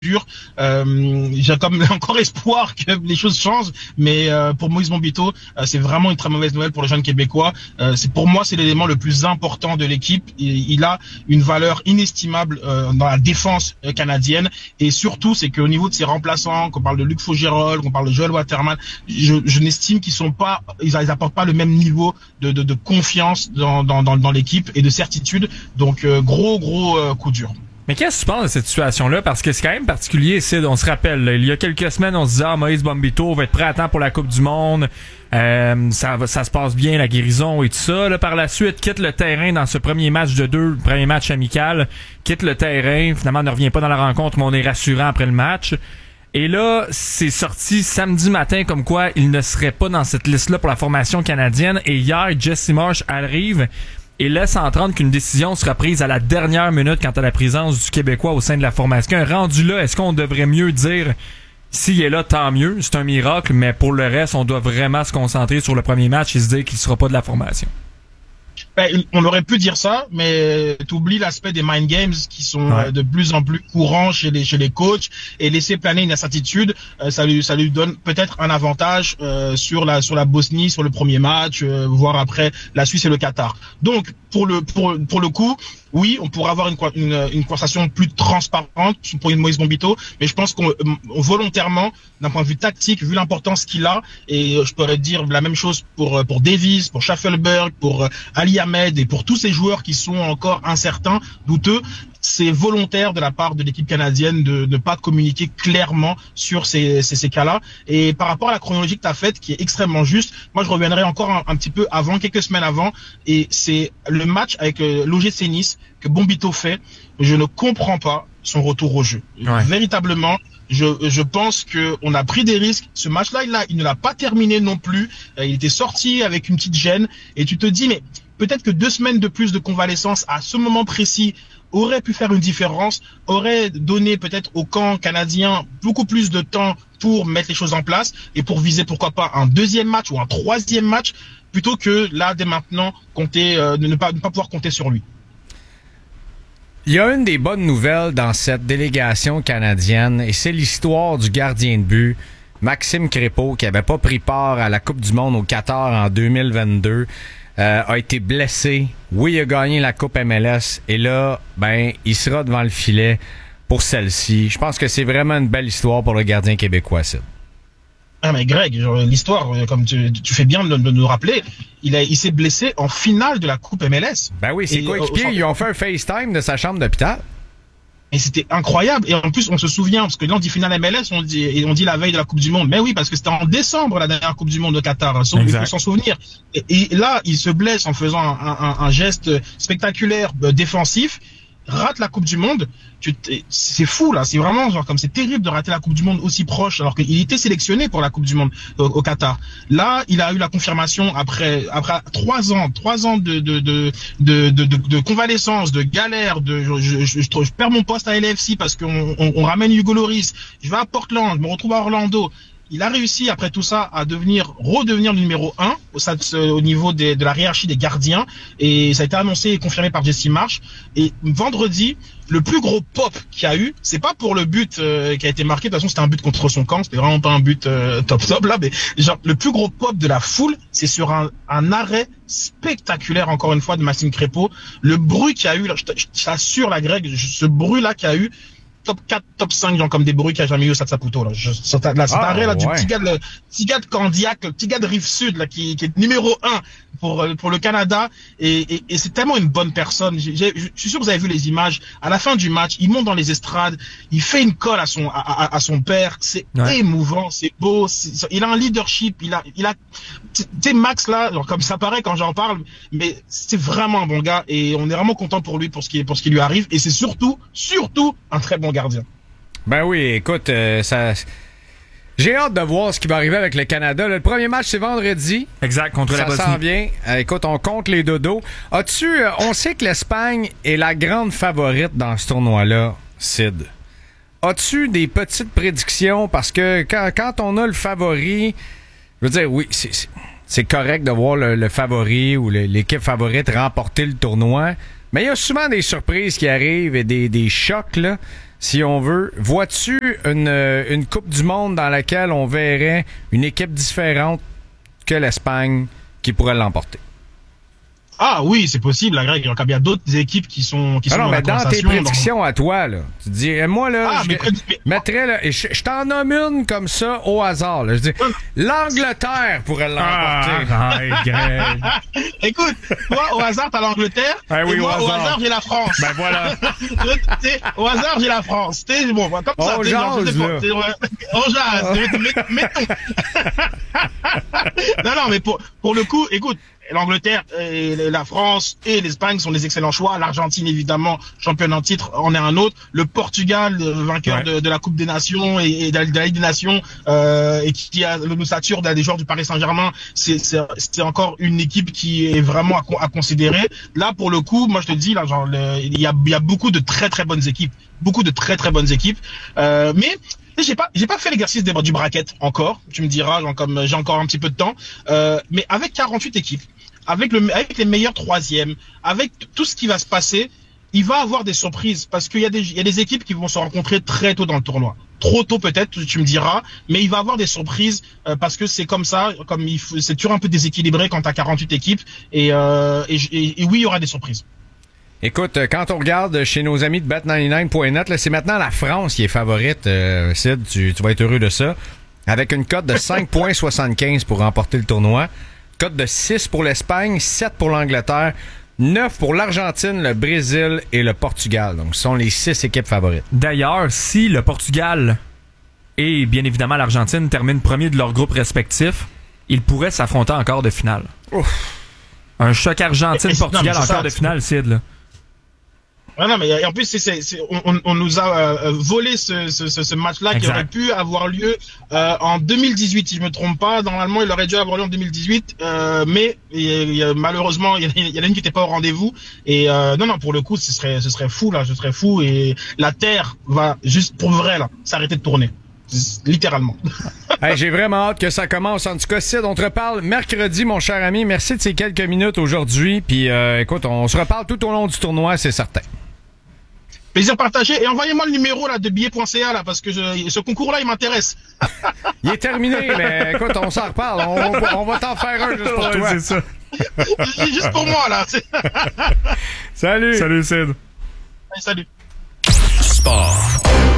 dur. J'ai comme encore espoir que les choses changent, mais pour Moïse Bombito, c'est vraiment une très mauvaise nouvelle pour le jeune Québécois. Pour moi, c'est l'élément le plus important de l'équipe. Il a une valeur inestimable dans la défense canadienne, et surtout, c'est qu'au niveau de ses remplaçants, qu'on parle de Luc Faugerolles, qu'on parle de Joel Waterman, je n'estime ils apportent pas le même niveau de confiance dans l'équipe et de certitude. Donc gros coup dur. Mais qu'est-ce que tu penses de cette situation-là? Parce que c'est quand même particulier, Sid. On se rappelle, là, il y a quelques semaines, on se disait Moïse Bombito va être prêt à temps pour la Coupe du Monde. Ça se passe bien, la guérison et tout ça. Là, par la suite, quitte le terrain dans ce premier match le premier match amical. Quitte le terrain, finalement ne revient pas dans la rencontre, mais on est rassurant après le match. Et là, c'est sorti samedi matin comme quoi il ne serait pas dans cette liste-là pour la formation canadienne. Et hier, Jesse Marsh arrive et laisse entendre qu'une décision sera prise à la dernière minute quant à la présence du Québécois au sein de la formation. Rendu là, est-ce qu'on devrait mieux dire s'il est là, tant mieux, c'est un miracle, mais pour le reste, on doit vraiment se concentrer sur le premier match et se dire qu'il ne sera pas de la formation? On aurait pu dire ça, mais t'oublies l'aspect des mind games qui sont de plus en plus courants chez les coachs, et laisser planer une incertitude, ça lui donne peut-être un avantage sur la Bosnie, sur le premier match, voire après la Suisse et le Qatar. Donc pour le coup, oui, on pourrait avoir une conversation plus transparente pour une Moïse Bombito, mais je pense qu'on volontairement, d'un point de vue tactique, vu l'importance qu'il a, et je pourrais dire la même chose pour Davies, pour Schaffelberg, pour Ali Ahmed et pour tous ces joueurs qui sont encore incertains, douteux, c'est volontaire de la part de l'équipe canadienne de ne pas communiquer clairement sur ces cas-là. Et par rapport à la chronologie que tu as faite, qui est extrêmement juste, moi je reviendrai encore un petit peu avant, quelques semaines avant, et c'est le match avec l'OGC Nice que Bombito fait. Je ne comprends pas son retour au jeu. Ouais. Véritablement, je pense que on a pris des risques. Ce match-là, il ne l'a pas terminé non plus. Il était sorti avec une petite gêne, et tu te dis, mais peut-être que 2 semaines de plus de convalescence à ce moment précis aurait pu faire une différence, aurait donné peut-être au camp canadien beaucoup plus de temps pour mettre les choses en place et pour viser pourquoi pas un deuxième match ou un troisième match, plutôt que là, dès maintenant, ne pas pouvoir compter sur lui. Il y a une des bonnes nouvelles dans cette délégation canadienne, et c'est l'histoire du gardien de but, Maxime Crépeau, qui n'avait pas pris part à la Coupe du Monde au Qatar en 2022. A été blessé. Oui, il a gagné la Coupe MLS. Et là, il sera devant le filet pour celle-ci. Je pense que c'est vraiment une belle histoire pour le gardien québécois, Sid. Ah, mais Greg, l'histoire, comme tu fais bien de nous rappeler, il s'est blessé en finale de la Coupe MLS. Ben oui, ses coéquipiers, ils ont fait un FaceTime de sa chambre d'hôpital. Et c'était incroyable. Et en plus, on se souvient, parce que là, on dit finale MLS, on dit la veille de la Coupe du Monde. Mais oui, parce que c'était en décembre, la dernière Coupe du Monde au Qatar. Il faut s'en souvenir. Et là, il se blesse en faisant un geste spectaculaire défensif, rate la Coupe du Monde. C'est fou, là. C'est vraiment c'est terrible de rater la Coupe du Monde aussi proche, alors qu'il était sélectionné pour la Coupe du Monde au Qatar. Là, il a eu la confirmation après 3 ans de convalescence, de galère, je perds mon poste à LAFC parce qu'on ramène Hugo Lloris. Je vais à Portland, je me retrouve à Orlando. Il a réussi, après tout ça, à redevenir le numéro 1 au niveau de la hiérarchie des gardiens. Et ça a été annoncé et confirmé par Jesse Marsh. Et vendredi, le plus gros pop qu'il y a eu, c'est pas pour le but qui a été marqué. De toute façon, c'était un but contre son camp. C'était vraiment pas un but top là. Mais le plus gros pop de la foule, c'est sur un arrêt spectaculaire, encore une fois, de Maxime Crépeau. Le bruit qu'il y a eu, là, je t'assure, la Greg, ce bruit-là qu'il y a eu, top 4, top 5, comme des bruits qu'il n'y a jamais eu au Stade Saputo, là. Cet arrêt, là, du petit gars de Candiac, le petit gars de Rive-Sud, là, qui est numéro 1 pour le Canada. Et c'est tellement une bonne personne. Je suis sûr que vous avez vu les images. À la fin du match, il monte dans les estrades, il fait une colle à son père. C'est émouvant, c'est beau. Il a un leadership, il a, tu sais, Max, là, comme ça paraît quand j'en parle, mais c'est vraiment un bon gars, et on est vraiment content pour lui, pour ce qui lui arrive. Et c'est surtout un très bon gardien. Ben oui, écoute, j'ai hâte de voir ce qui va arriver avec le Canada. Le premier match, c'est vendredi. Exact, contre la Bosnie. Ça s'en vient. Écoute, on compte les dodos. On sait que l'Espagne est la grande favorite dans ce tournoi-là, Sid. As-tu des petites prédictions? Parce que quand on a le favori, je veux dire, oui, c'est correct de voir le favori ou l'équipe favorite remporter le tournoi, mais il y a souvent des surprises qui arrivent et des chocs, là. si on veut. Vois-tu une Coupe du Monde dans laquelle on verrait une équipe différente que l'Espagne qui pourrait l'emporter? Ah oui, c'est possible, la Greg. Il y a d'autres équipes qui sont non, dans mais la dans tes conversation. prédictions à toi, là, tu dis, moi, là, mais mettrais, là, et je t'en nomme une comme ça au hasard, là. Je dis, l'Angleterre pourrait l'emporter. Greg. Écoute, toi, au hasard, t'as l'Angleterre. Ah oui, et moi, au au hasard. hasard, j'ai la France. Ben voilà. Au hasard, j'ai la France. Bon, comme ça. On jase, là. On jase. Mettons. Non, mais pour le coup, écoute, l'Angleterre, et la France et l'Espagne sont des excellents choix. L'Argentine, évidemment, championne en titre, en est un autre. Le Portugal, vainqueur de la Coupe des Nations et de la Ligue des Nations, et qui a l'ossature des joueurs du Paris Saint-Germain, c'est encore une équipe qui est vraiment à considérer. Là, pour le coup, moi je te dis, là, genre, il y a beaucoup de très très bonnes équipes, mais j'ai pas fait l'exercice du bracket encore. Tu me diras, genre, comme j'ai encore un petit peu de temps, mais avec 48 équipes, avec les meilleurs troisièmes, avec tout ce qui va se passer, il va avoir des surprises parce qu'il y a des équipes qui vont se rencontrer très tôt dans le tournoi. Trop tôt peut-être, tu me diras, mais il va avoir des surprises parce que c'est comme ça, c'est toujours un peu déséquilibré quand t'as 48 équipes et oui, il y aura des surprises. Écoute, quand on regarde chez nos amis de Bet99.net, là, c'est maintenant la France qui est favorite, Sid, tu vas être heureux de ça, avec une cote de 5,75 pour remporter le tournoi, cote de 6 pour l'Espagne, 7 pour l'Angleterre, 9 pour l'Argentine, le Brésil et le Portugal. Donc, ce sont les 6 équipes favorites. D'ailleurs, si le Portugal et bien évidemment l'Argentine terminent premier de leur groupe respectif, ils pourraient s'affronter en quart de finale. Ouf. Un choc Argentine-Portugal en quart de finale, Sid, là. Ah non, mais en plus, on nous a volé ce match-là qui aurait pu avoir lieu en 2018, si je me trompe pas. Normalement, il aurait dû avoir lieu en 2018, mais malheureusement, il y en a une qui n'était pas au rendez-vous. Et non, pour le coup, ce serait fou là, ce serait fou. Et la Terre va juste pour vrai là s'arrêter de tourner. Littéralement. Hey, j'ai vraiment hâte que ça commence. En tout cas, Sid, on te reparle mercredi, mon cher ami. Merci de ces quelques minutes aujourd'hui. Puis, écoute, on se reparle tout au long du tournoi, c'est certain. Plaisir partagé. Et envoyez-moi le numéro là de billets.ca là parce que ce concours-là, il m'intéesse. Il est terminé, mais écoute, on s'en reparle. On va t'en faire un juste pour toi. C'est ça. Juste pour moi là. Salut. Salut, Sid. Salut. Sport.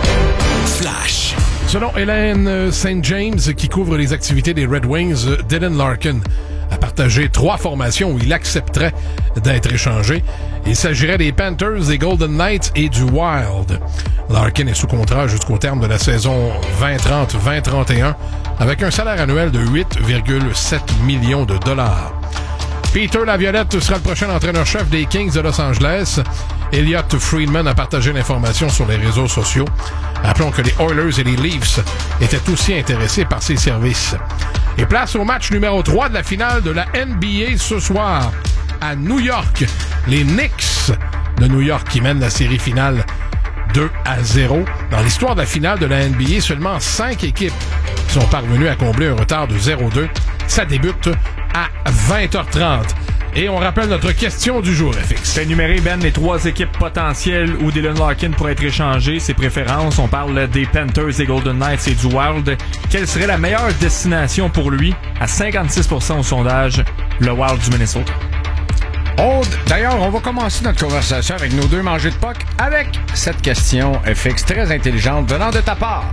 Flash. Selon Hélène St. James, qui couvre les activités des Red Wings, Dylan Larkin a partagé 3 formations où il accepterait d'être échangé. Il s'agirait des Panthers, des Golden Knights et du Wild. Larkin est sous contrat jusqu'au terme de la saison 2030-2031 avec un salaire annuel de 8,7 millions de dollars. Peter Laviolette sera le prochain entraîneur-chef des Kings de Los Angeles. Elliot Friedman a partagé l'information sur les réseaux sociaux. Rappelons que les Oilers et les Leafs étaient aussi intéressés par ses services. Et place au match numéro 3 de la finale de la NBA ce soir à New York. Les Knicks de New York qui mènent la série finale 2-0. Dans l'histoire de la finale de la NBA, seulement 5 équipes sont parvenues à combler un retard de 0-2. Ça débute à 20h30. Et on rappelle notre question du jour, FX. Fait énumérer, Ben, les 3 équipes potentielles où Dylan Larkin pourrait être échangé, ses préférences. On parle des Panthers, des Golden Knights et du Wild. Quelle serait la meilleure destination pour lui? À 56% au sondage, le Wild du Minnesota. D'ailleurs, on va commencer notre conversation avec nos 2 mangés de puck avec cette question FX très intelligente venant de ta part.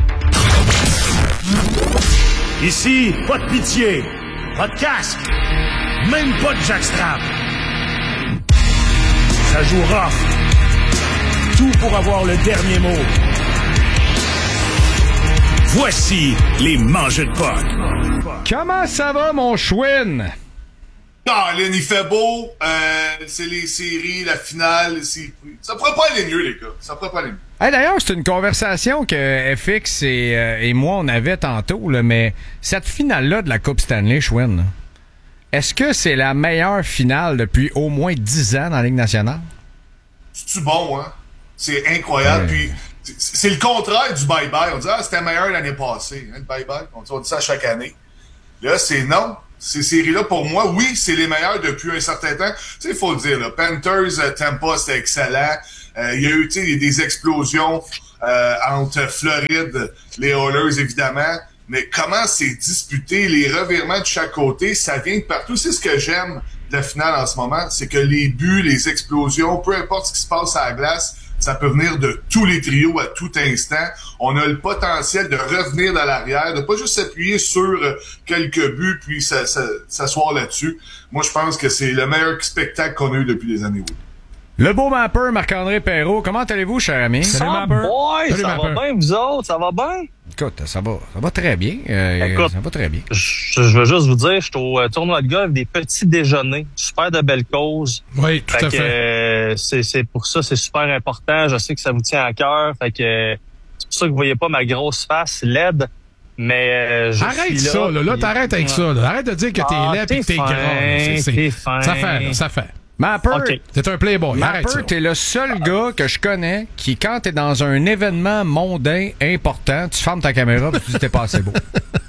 Ici, pas de pitié, pas de casque, même pas de jackstrap. Ça joue rough. Tout pour avoir le dernier mot. Voici les mangeux de puck. Comment ça va, mon chouine? Ah, Lynn, il fait beau. C'est les séries, la finale. Ça pourrait pas aller mieux, les gars. Ça pourrait pas aller mieux. Hey, d'ailleurs, c'est une conversation que FX et moi, on avait tantôt, là, mais cette finale-là de la Coupe Stanley, Chouin, est-ce que c'est la meilleure finale depuis au moins 10 ans dans la Ligue nationale? C'est-tu bon, hein? C'est incroyable. Puis, c'est le contraire du bye-bye. On dit, c'était meilleur l'année passée, hein, le bye-bye. On dit ça chaque année. Là, c'est non. Ces séries-là, pour moi, oui, c'est les meilleures depuis un certain temps. Tu sais, il faut le dire, là, Panthers, Tampa, c'était excellent. Il y a eu, tu sais, des explosions entre Floride, les Oilers, évidemment. Mais comment c'est disputé, les revirements de chaque côté, ça vient de partout. C'est ce que j'aime de la finale en ce moment, c'est que les buts, les explosions, peu importe ce qui se passe à la glace, ça peut venir de tous les trios à tout instant. On a le potentiel de revenir dans l'arrière, de pas juste s'appuyer sur quelques buts puis s'asseoir là-dessus. Moi, je pense que c'est le meilleur spectacle qu'on a eu depuis des années. Oui. Le beau Mapper, Marc-André Perrault, comment allez-vous, cher ami? Salut, Mapper. Salut, ça va bien, vous autres? Ça va bien? Écoute, ça va très bien. Écoute, ça va très bien. Je veux juste vous dire, je suis au tournoi de golf des petits déjeuners. Super de belles causes. Oui, tout à fait. C'est pour ça, c'est super important. Je sais que ça vous tient à cœur. Fait que c'est pour ça que vous voyez pas ma grosse face laide. Mais arrête ça, là. Là, t'arrêtes avec ça. Là. Arrête de dire que t'es laid et que t'es grand. T'es fin. Ça fait. Mapper, okay. T'es un playboy. Mapper, t'es le seul gars que je connais qui, quand t'es dans un événement mondain important, tu fermes ta caméra et tu dis t'es pas assez beau.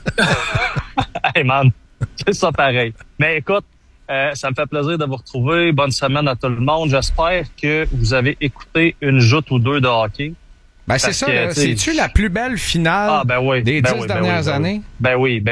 Hey man, c'est ça pareil. Mais écoute, ça me fait plaisir de vous retrouver. Bonne semaine à tout le monde. J'espère que vous avez écouté une joute ou deux de hockey. Ben c'est ça, là. C'est-tu la plus belle finale des 10 dernières années? Ben oui.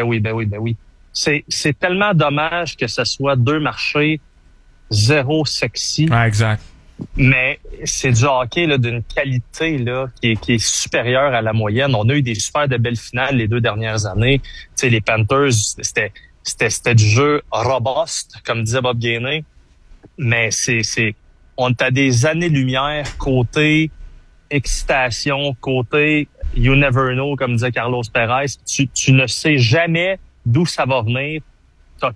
C'est tellement dommage que ce soit deux marchés zéro sexy. Ah, exact. Mais c'est du hockey là, d'une qualité là, qui est supérieure à la moyenne. On a eu des super de belles finales les 2 dernières années. Tu sais, les Panthers, c'était du jeu robuste, comme disait Bob Gainey. Mais on est à des années-lumière côté excitation, côté you never know, comme disait Carlos Perez. Tu ne sais jamais d'où ça va venir. T'as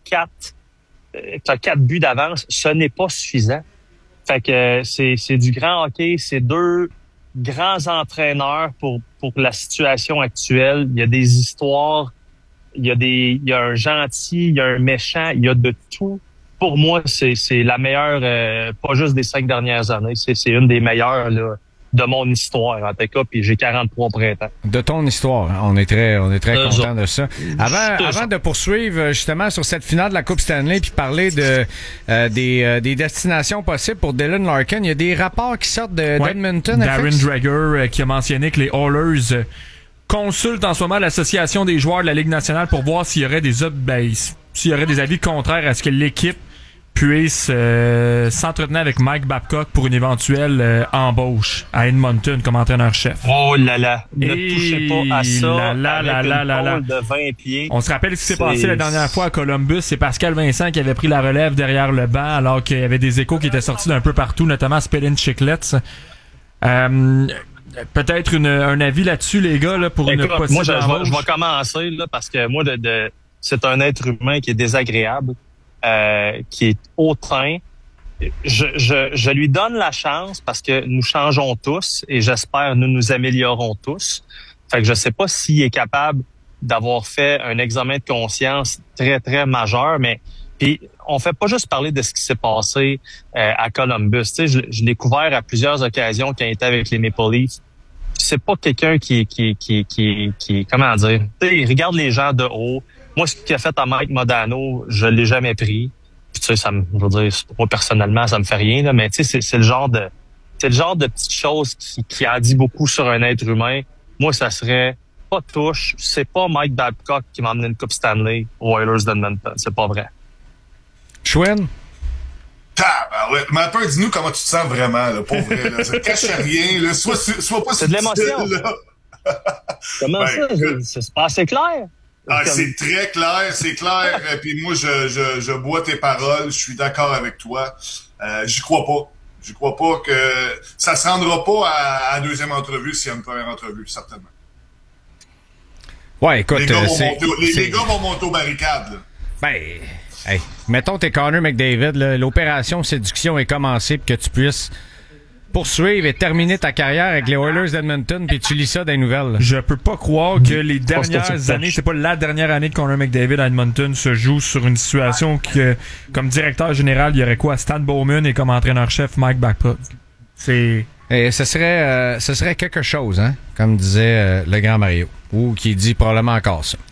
4 buts d'avance, ce n'est pas suffisant. Fait que c'est du grand hockey, c'est 2 grands entraîneurs pour la situation actuelle. Il y a des histoires, il y a un gentil, il y a un méchant, il y a de tout. Pour moi, c'est la meilleure, pas juste des 5 dernières années, c'est une des meilleures là, de mon histoire en tout cas, puis j'ai 43 printemps. De ton histoire, hein? On est très content de ça. Avant de poursuivre justement sur cette finale de la Coupe Stanley puis parler de des destinations possibles pour Dylan Larkin, il y a des rapports qui sortent d'Edmonton. Darren Dreger qui a mentionné que les Oilers consultent en ce moment l'association des joueurs de la Ligue nationale pour voir s'il y aurait des avis contraires à ce que l'équipe puisse s'entretenir avec Mike Babcock pour une éventuelle embauche à Edmonton comme entraîneur-chef. Oh là là, ne touchez pas à ça avec une pôle de 20 pieds. On se rappelle ce qui s'est passé la dernière fois à Columbus. C'est Pascal Vincent qui avait pris la relève derrière le banc alors qu'il y avait des échos qui étaient sortis d'un peu partout, notamment Spelin Chiclets. Peut-être un avis là-dessus, les gars, là, pour une possible moi, embauche. Je vais commencer là, parce que moi, c'est un être humain qui est désagréable. Qui est hautain. Je lui donne la chance parce que nous changeons tous et j'espère nous améliorons tous. Fait que je sais pas s'il est capable d'avoir fait un examen de conscience très, très majeur, mais puis on fait pas juste parler de ce qui s'est passé à Columbus. Tu sais, je l'ai couvert à plusieurs occasions quand il était avec les Maple Leafs. C'est pas quelqu'un qui comment dire, tu sais, il regarde les gens de haut. Moi, ce qu'il a fait à Mike Modano, je l'ai jamais pris. Puis, tu sais, je veux dire, moi, personnellement, ça me fait rien, là, mais tu sais, c'est le genre de petites choses qui en dit beaucoup sur un être humain. Moi, ça serait pas touche. C'est pas Mike Babcock qui m'a amené une Coupe Stanley aux Oilers d'Edmonton. C'est pas vrai. Schwinn? Ouais. Mapper, dis-nous comment tu te sens vraiment, là, pour vrai, là. Ça cache rien, là. Sois pas c'est de l'émotion. Là. Comment ça? C'est pas assez clair? C'est très clair, c'est clair. Puis moi, je bois tes paroles. Je suis d'accord avec toi. J'y crois pas. J'y crois pas que ça se rendra pas à la deuxième entrevue s'il y a une première entrevue, certainement. Ouais, écoute, les gars vont monter aux barricades. Là. Ben, hey, mettons t'es Connor McDavid, là, l'opération séduction est commencée pour que tu puisses poursuivre et terminer ta carrière avec les Oilers d'Edmonton, puis tu lis ça dans les nouvelles. Là. Je peux pas croire que les dernières années, c'est pas la dernière année de Connor McDavid à Edmonton se joue sur une situation que, comme directeur général, il y aurait quoi? Stan Bowman et comme entraîneur-chef Mike Babcock. C'est... Et ce serait quelque chose, hein, comme disait le grand Mario, ou qui dit probablement encore ça.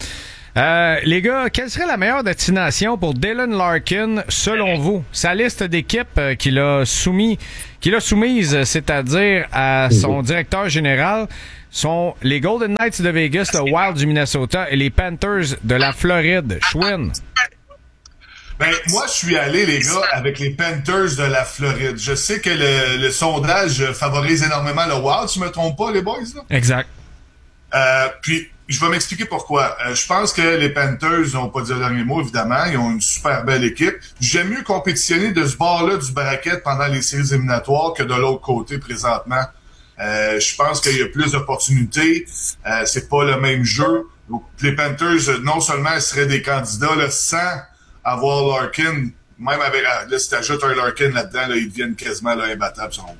Les gars, quelle serait la meilleure destination pour Dylan Larkin, selon vous? Sa liste d'équipes qu'il a soumise, c'est-à-dire à son directeur général, sont les Golden Knights de Vegas, le Wild du Minnesota et les Panthers de la Floride. Schwinn. Ben, moi, je suis allé, les gars, avec les Panthers de la Floride. Je sais que le sondage favorise énormément le Wild, si je me trompe pas, les boys, là? Exact. Puis, je vais m'expliquer pourquoi. Je pense que les Panthers n'ont pas dit le dernier mot, évidemment. Ils ont une super belle équipe. J'aime mieux compétitionner de ce bord-là du bracket pendant les séries éliminatoires que de l'autre côté présentement. Je pense qu'il y a plus d'opportunités. C'est pas le même jeu. Donc, les Panthers, non seulement seraient des candidats là, sans avoir Larkin, même avec... là, si t'ajoutes un Larkin là-dedans, là, ils deviennent quasiment là, imbattables, selon moi.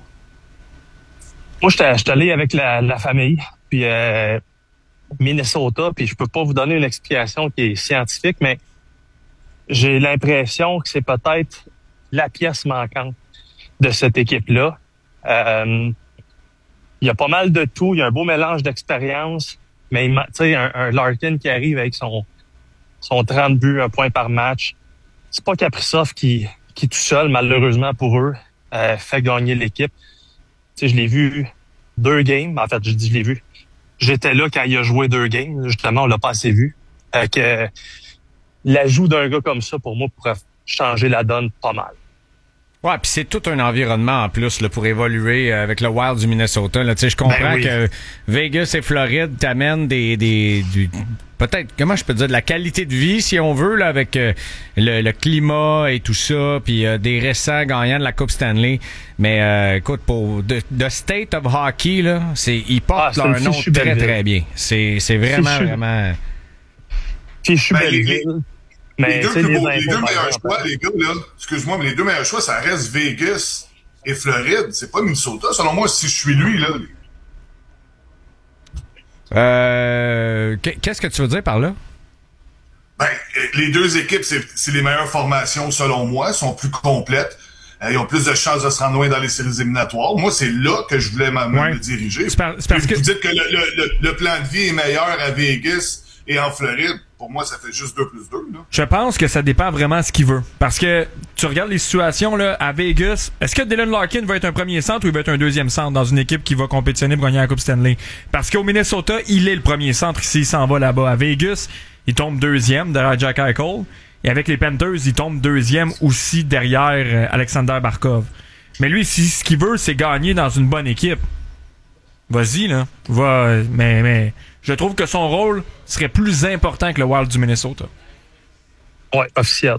Moi, j'étais allé avec la famille, puis Minnesota, puis je peux pas vous donner une explication qui est scientifique, mais j'ai l'impression que c'est peut-être la pièce manquante de cette équipe-là. Il y a pas mal de tout, il y a un beau mélange d'expérience, mais tu sais, un Larkin qui arrive avec son 30 buts, 1 point par match, c'est pas Kaprizov qui tout seul, malheureusement pour eux, fait gagner l'équipe. Tu sais, je l'ai vu 2 games. En fait, je l'ai vu. J'étais là quand il a joué 2 games. Justement, on l'a pas assez vu. Que l'ajout d'un gars comme ça, pour moi, pourrait changer la donne pas mal. Ouais, puis c'est tout un environnement en plus là, pour évoluer avec le Wild du Minnesota. Là. Tu sais, je comprends que Vegas et Floride t'amènent du peut-être, comment je peux dire, de la qualité de vie, si on veut, là, avec le climat et tout ça, puis des récents gagnants de la Coupe Stanley. Mais écoute, pour The State of Hockey, là, ils portent leur nom très, très bien. C'est vraiment... Puis je suis Belleville. Les deux meilleurs choix, les gars, là, excuse-moi, mais les 2 meilleurs choix, ça reste Vegas et Floride. C'est pas Minnesota, selon moi, si je suis lui, là. Qu'est-ce que tu veux dire par là? Ben, les 2 équipes, c'est les meilleures formations, selon moi, sont plus complètes. Ils ont plus de chances de se rendre loin dans les séries éliminatoires. Moi, c'est là que je voulais me diriger. C'est parce que vous dites que le plan de vie est meilleur à Vegas et en Floride. Pour moi, ça fait juste 2 plus 2. Là. Je pense que ça dépend vraiment de ce qu'il veut. Parce que tu regardes les situations là à Vegas. Est-ce que Dylan Larkin va être un premier centre ou il va être un deuxième centre dans une équipe qui va compétitionner pour gagner la Coupe Stanley? Parce qu'au Minnesota, il est le premier centre ici, il s'en va là-bas. À Vegas, il tombe 2e derrière Jack Eichel. Et avec les Panthers, il tombe 2e aussi derrière Alexander Barkov. Mais lui, si ce qu'il veut, c'est gagner dans une bonne équipe. Vas-y, là. Mais je trouve que son rôle serait plus important que le Wild du Minnesota. Ouais, officiel.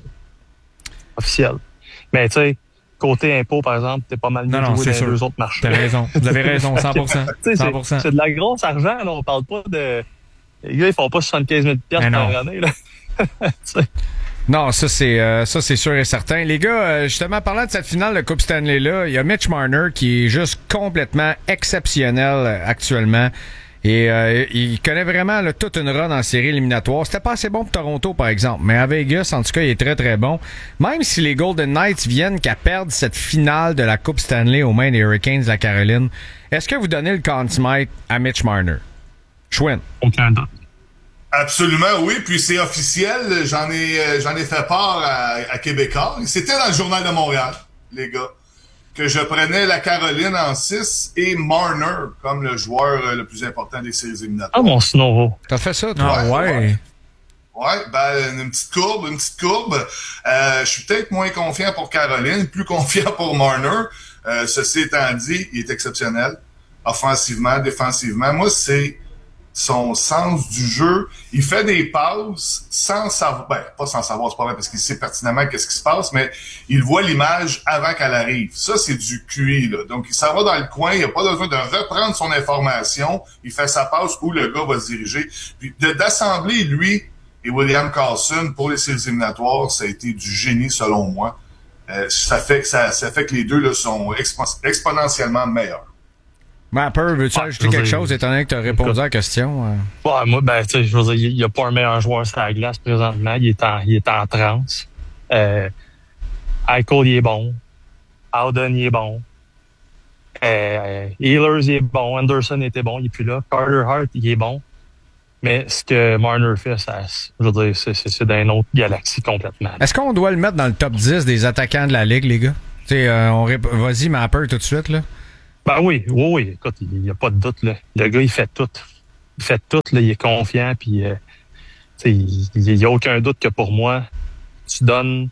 Mais tu sais, côté impôt, par exemple, t'es pas mal mieux joué dans les 2 autres marchés. T'as raison. Vous avez raison, 100%. 100%. C'est de la grosse argent, là. On parle pas de... Les gars, ils font pas 75 000 $ par année, là. Non, ça c'est sûr et certain. Les gars, justement, parlant de cette finale de Coupe Stanley-là, il y a Mitch Marner qui est juste complètement exceptionnel actuellement. Et il connaît vraiment là, toute une run en série éliminatoire. C'était pas assez bon pour Toronto, par exemple. Mais à Vegas, en tout cas, il est très, très bon. Même si les Golden Knights viennent qu'à perdre cette finale de la Coupe Stanley aux mains des Hurricanes de la Caroline, est-ce que vous donnez le Conn Smythe à Mitch Marner? Schwinn. Aucun doute. Absolument, oui. Puis c'est officiel. J'en ai fait part à Québécois. C'était dans le Journal de Montréal, les gars, que je prenais la Caroline en 6 et Marner comme le joueur le plus important des séries éliminatoires. Ah, mon Snoro. T'as fait ça, toi? Ouais, ben, une petite courbe. Je suis peut-être moins confiant pour Caroline, plus confiant pour Marner. Ceci étant dit, il est exceptionnel. Offensivement, défensivement. Moi, c'est son sens du jeu. Il fait des passes sans savoir, pas sans savoir, c'est pas vrai parce qu'il sait pertinemment qu'est-ce qui se passe, mais il voit l'image avant qu'elle arrive. Ça, c'est du QI, là. Donc, il s'en va dans le coin, il a pas besoin de reprendre son information, il fait sa passe où le gars va se diriger. Puis, d'assembler, lui et William Karlsson pour les séries éliminatoires, ça a été du génie, selon moi. Ça fait que les deux, là, sont exponentiellement meilleurs. Mapper, veux-tu ajouter quelque chose, étant donné que tu as répondu à la question? Ouais, moi, tu sais, je veux dire, il n'y a pas un meilleur joueur sur la glace présentement. Il est en transe. Eichel, il est bon. Howden, il est bon. Ehlers, il est bon. Anderson était bon, il est plus là. Carter Hart, il est bon. Mais ce que Marner fait, je veux dire, c'est dans une autre galaxie complètement. Est-ce qu'on doit le mettre dans le top 10 des attaquants de la Ligue, les gars? Vas-y, Mapper, tout de suite, là. Ben oui. Écoute, il n'y a pas de doute, là. Le gars, il fait tout. Là. Il est confiant, puis il n'y a aucun doute que pour moi, tu donnes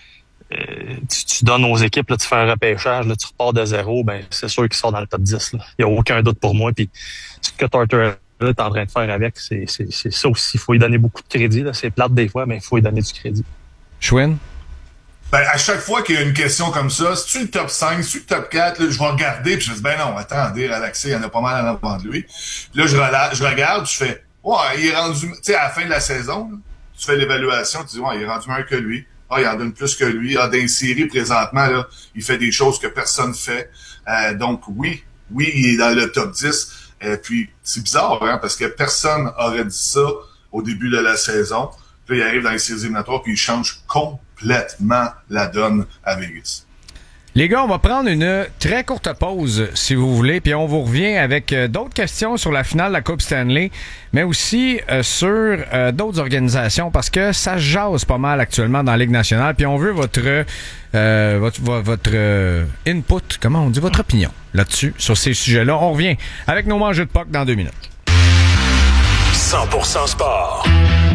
aux équipes, là, tu fais un repêchage, là, tu repars de zéro, ben c'est sûr qu'il sort dans le top 10. Il n'y a aucun doute pour moi. Puis ce que Tortorella est en train de faire avec, c'est ça aussi. Il faut lui donner beaucoup de crédit. Là. C'est plate des fois, mais il faut lui donner du crédit. Schwinn? Ben, à chaque fois qu'il y a une question comme ça, si tu le top 5, si tu le top 4, là, je vais regarder, puis je me dis, ben non, attendez, relaxez, il y en a pas mal en avant de lui. Puis là, je regarde, je fais, ouais, il est rendu, tu sais, à la fin de la saison, là, tu fais l'évaluation, tu dis, ouais, il est rendu meilleur que lui. Ah, il en donne plus que lui. Ah, dans une série, présentement, là, il fait des choses que personne fait. Donc, oui, il est dans le top 10. Puis, c'est bizarre, hein, parce que personne aurait dit ça au début de la saison. Puis là, il arrive dans les séries éliminatoires, puis il change complètement la donne à Vegas. Les gars, on va prendre une très courte pause, si vous voulez, puis on vous revient avec d'autres questions sur la finale de la Coupe Stanley, mais aussi sur d'autres organisations, parce que ça jase pas mal actuellement dans la Ligue nationale, puis on veut votre input, comment on dit, votre opinion là-dessus, sur ces sujets-là. On revient avec nos mangeux de POC dans 2 minutes. 100% sport.